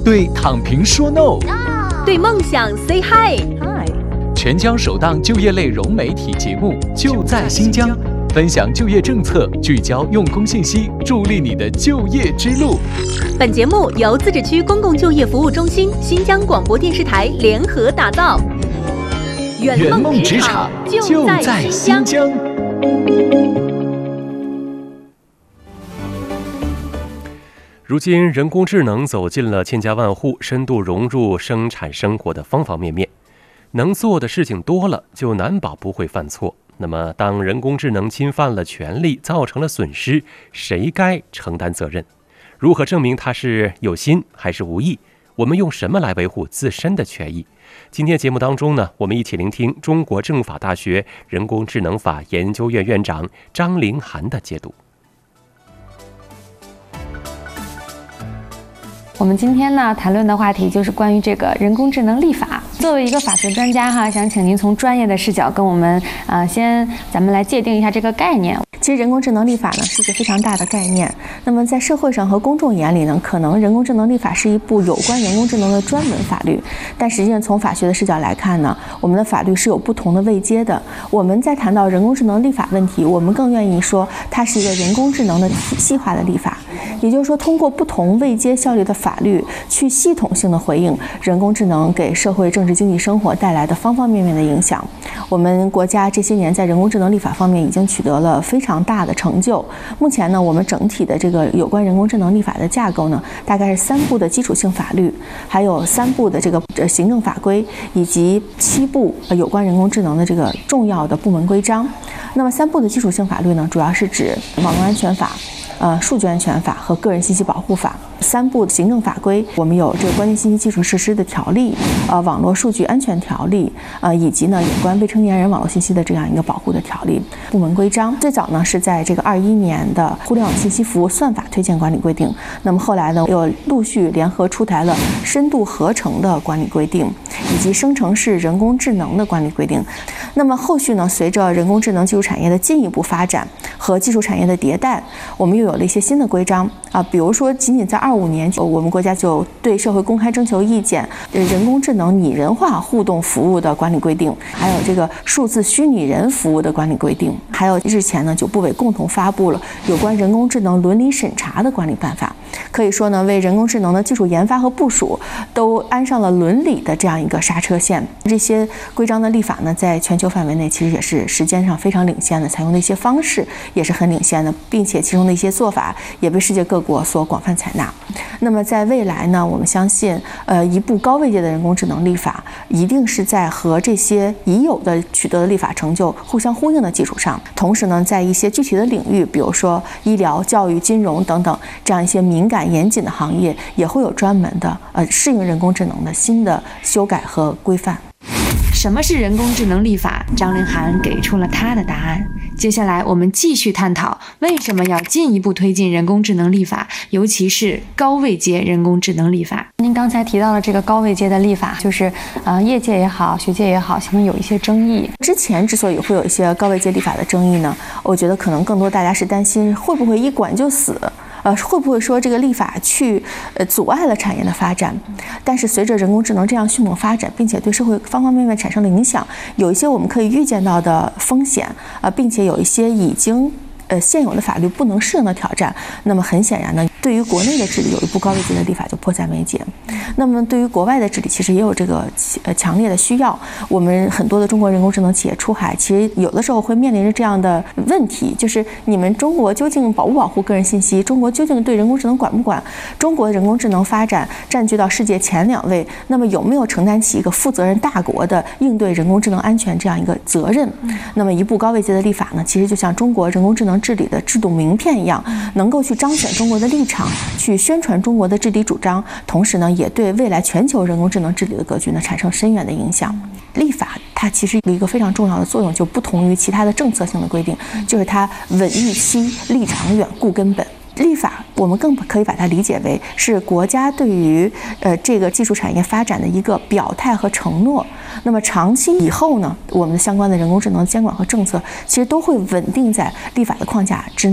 对躺平说 no， 对梦想 say hi。 全疆首档就业类融媒体节目就在新疆，分享就业政策，聚焦用工信息，助力你的就业之路。 本节目由自治区公共就业服务中心、新疆广播电视台联合打造。 圆梦职场就在新疆。 如今，人工智能走进了千家万户，深度融入生产生活的方方面面。能做的事情多了，就难保不会犯错。那么，当人工智能侵犯了权利，造成了损失，谁该承担责任？如何证明它是有心还是无意？我们用什么来维护自身的权益？今天节目当中呢，我们一起聆听中国政法大学人工智能法研究院院长张凌涵的解读。 我们今天呢谈论的话题就是关于这个人工智能立法。作为一个法学专家哈，想请您从专业的视角跟我们咱们来界定一下这个概念。 其实人工智能立法呢是一个非常大的概念。那么在社会上和公众眼里呢，可能人工智能立法是一部有关人工智能的专门法律，但实际上从法学的视角来看呢，我们的法律是有不同的位阶的。我们在谈到人工智能立法问题，我们更愿意说它是一个人工智能的体系化的立法，也就是说通过不同位阶效力的法律去系统性的回应人工智能给社会政治经济生活带来的方方面面的影响。我们国家这些年在人工智能立法方面已经取得了非常大的成就。目前呢，我们整体的这个有关人工智能立法的架构呢，大概是3部的基础性法律，还有3部的这个行政法规，以及7部有关人工智能的这个重要的部门规章。那么3部的基础性法律呢，主要是指网络安全法、数据安全法和个人信息保护法。3部行政法规，我们有这个关键信息基础设施的条例、网络数据安全条例，以及呢有关未成年人网络信息的这样一个保护的条例。部门规章最早呢是在这个21年的互联网信息服务算法推荐管理规定，那么后来呢又陆续联合出台了深度合成的管理规定，以及生成式人工智能的管理规定。那么后续呢，随着人工智能技术产业的进一步发展和技术产业的迭代，我们又有了一些新的规章比如说仅仅在25年，我们国家就对社会公开征求意见人工智能拟人化互动服务的管理规定，还有这个数字虚拟人服务的管理规定，还有日前呢9部委共同发布了有关人工智能伦理审查的管理办法。可以说呢，为人工智能的技术研发和部署都安上了伦理的这样一个刹车线。这些规章的立法呢，在全球范围内其实也是时间上非常领先的，采用的一些方式也是很领先的，并且其中的一些做法也被世界各国所广泛采纳。那么在未来呢，我们相信一部高位阶的人工智能立法一定是在和这些已有的取得的立法成就互相呼应的基础上，同时呢，在一些具体的领域，比如说医疗、教育、金融等等这样一些敏感严谨的行业，也会有专门的适应人工智能的新的修改和规范。 什么是人工智能立法？张凌涵给出了他的答案。接下来我们继续探讨为什么要进一步推进人工智能立法，尤其是高位阶人工智能立法。您刚才提到了这个高位阶的立法，就是业界也好，学界也好，可能有一些争议。 之前之所以会有一些高位阶立法的争议呢，我觉得可能更多大家是担心会不会一管就死。会不会说这个立法去阻碍了产业的发展？但是随着人工智能这样迅猛发展，并且对社会方方面面产生了影响，有一些我们可以预见到的风险并且有一些已经现有的法律不能适应的挑战，那么很显然呢，对于国内的治理有一部高位阶的立法就迫在眉睫。那么对于国外的治理，其实也有这个强烈的需要。我们很多的中国人工智能企业出海，其实有的时候会面临着这样的问题，就是你们中国究竟保不保护个人信息？中国究竟对人工智能管不管？中国的人工智能发展占据到世界前2位，那么有没有承担起一个负责任大国的应对人工智能安全这样一个责任？那么一部高位阶的立法呢，其实就像中国人工智能治理的制度名片一样，能够去彰显中国的立场，去宣传中国的治理主张，同时呢，也对未来全球人工智能治理的格局呢产生深远的影响。立法它其实有一个非常重要的作用，就不同于其他的政策性的规定，就是它稳预期、立长远、固根本。立法我们更可以把它理解为是国家对于这个技术产业发展的一个表态和承诺。那么长期以后呢，我们的相关的人工智能监管和政策其实都会稳定在立法的框架之内。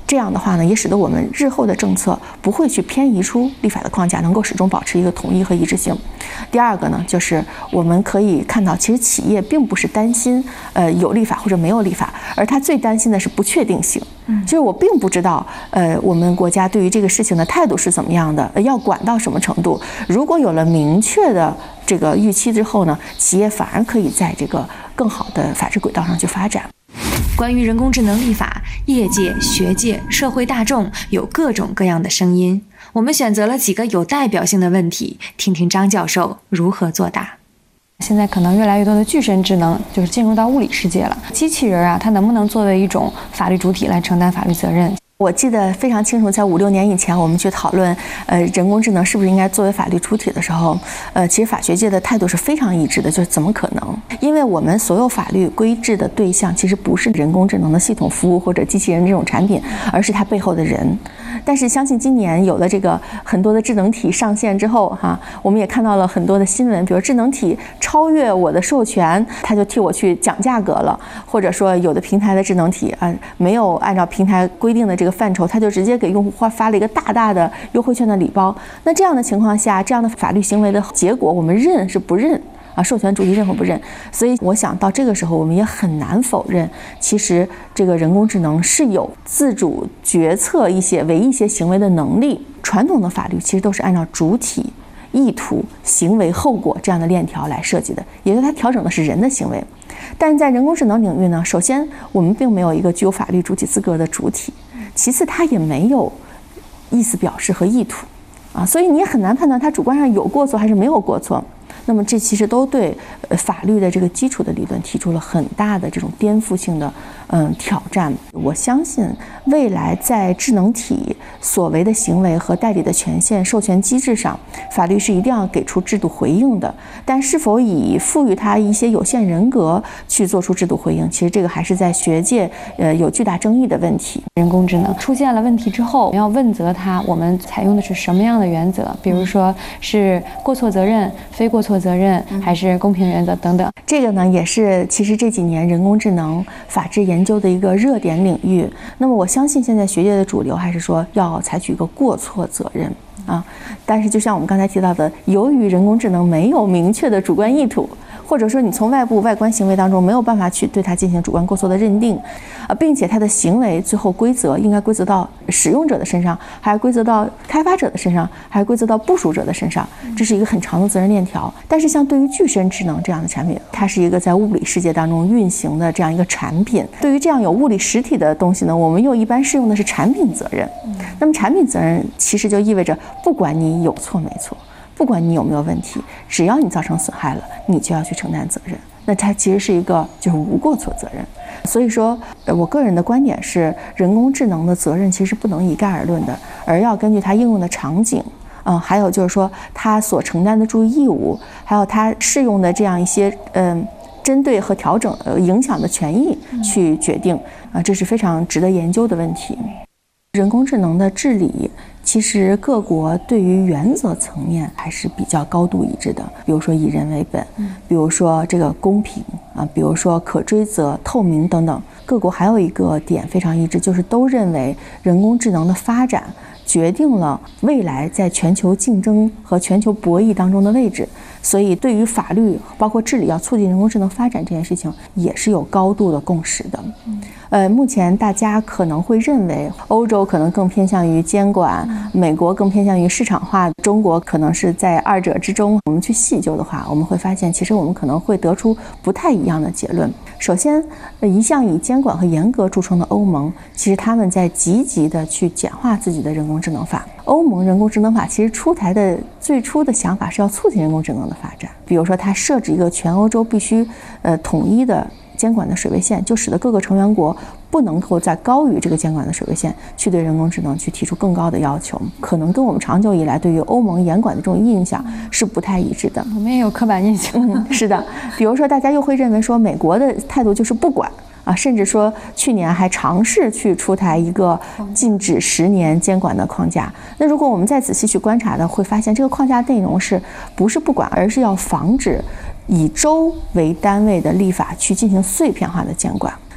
这样的话呢，也使得我们日后的政策不会去偏移出立法的框架，能够始终保持一个统一和一致性。第二个呢，就是我们可以看到，其实企业并不是担心有立法或者没有立法，而他最担心的是不确定性。就是我并不知道我们国家对于这个事情的态度是怎么样的，要管到什么程度。如果有了明确的这个预期之后呢，企业反而可以在这个更好的法治轨道上去发展。 关于人工智能立法，业界、学界、社会大众有各种各样的声音。我们选择了几个有代表性的问题，听听张教授如何作答。 现在可能越来越多的具身智能就是进入到物理世界了。机器人啊，它能不能作为一种法律主体来承担法律责任？ 我记得非常清楚，在5、6年以前，我们去讨论人工智能是不是应该作为法律主体的时候，其实法学界的态度是非常一致的，就是怎么可能？因为我们所有法律规制的对象其实不是人工智能的系统服务或者机器人这种产品，而是它背后的人。但是相信今年有了这个很多的智能体上线之后我们也看到了很多的新闻，比如智能体超越我的授权，它就替我去讲价格了，或者说有的平台的智能体没有按照平台规定的这个范畴，它就直接给用户发了一个大大的优惠券的礼包。那这样的情况下，这样的法律行为的结果，我们认是不认？授权主体认或不认？所以我想到这个时候，我们也很难否认，其实这个人工智能是有自主决策为一些行为的能力。传统的法律其实都是按照主体、意图、行为、后果这样的链条来设计的，也就是它调整的是人的行为。但是在人工智能领域呢，首先我们并没有一个具有法律主体资格的主体，其次它也没有意思表示和意图所以你也很难判断它主观上有过错还是没有过错。那么这其实都对法律的这个基础的理论提出了很大的这种颠覆性的挑战。我相信未来在智能体所为的行为和代理的权限、授权机制上，法律是一定要给出制度回应的。但是否以赋予它一些有限人格去做出制度回应，其实这个还是在学界有巨大争议的问题。 人工智能出现了问题之后，我们要问责它，我们采用的是什么样的原则？比如说是过错责任、非过错责任，还是公平原则等等。 这个呢，也是其实这几年人工智能法治研究的一个热点领域。那么我相信现在学界的主流还是说要采取一个过错责任但是就像我们刚才提到的，由于人工智能没有明确的主观意图，或者说你从外部外观行为当中没有办法去对它进行主观过错的认定并且它的行为最后归责应该归责到使用者的身上，还是归责到开发者的身上，还是归责到部署者的身上，这是一个很长的责任链条。但是像对于具身智能这样的产品，它是一个在物理世界当中运行的这样一个产品，对于这样有物理实体的东西呢，我们又一般适用的是产品责任。那么产品责任其实就意味着不管你有错没错，不管你有没有问题，只要你造成损害了，你就要去承担责任。那它其实是一个就是无过错责任。所以说我个人的观点是，人工智能的责任其实不能一概而论的，而要根据它应用的场景还有就是说它所承担的注意义务，还有它适用的这样一些针对和调整影响的权益去决定这是非常值得研究的问题。人工智能的治理其实各国对于原则层面还是比较高度一致的，比如说以人为本，比如说这个公平比如说可追责、透明等等。各国还有一个点非常一致，就是都认为人工智能的发展决定了未来在全球竞争和全球博弈当中的位置。所以对于法律包括治理要促进人工智能发展这件事情也是有高度的共识的。目前大家可能会认为欧洲可能更偏向于监管，美国更偏向于市场化，中国可能是在二者之中。我们去细究的话，我们会发现其实我们可能会得出不太一样的结论。首先一向以监管和严格著称的欧盟，其实他们在积极的去简化自己的人工智能法。欧盟人工智能法其实出台的最初的想法是要促进人工智能的发展，比如说它设置一个全欧洲必须统一的监管的水位线，就使得各个成员国不能够在高于这个监管的水位线去对人工智能去提出更高的要求，可能跟我们长久以来对于欧盟严管的这种印象是不太一致的。 我们也有刻板印象是的，比如说大家又会认为说美国的态度就是不管甚至说去年还尝试去出台一个禁止10年监管的框架。那如果我们再仔细去观察的，会发现这个框架内容是不是不管，而是要防止以州为单位的立法去进行碎片化的监管。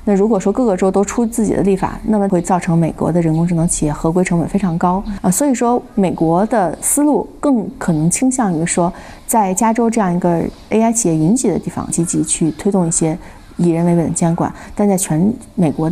那如果说各个州都出自己的立法，那么会造成美国的人工智能企业合规成本非常高所以说美国的思路更可能倾向于说，在加州这样一个 AI 企业云集的地方，积极去推动一些以人为本的监管，但在全美国的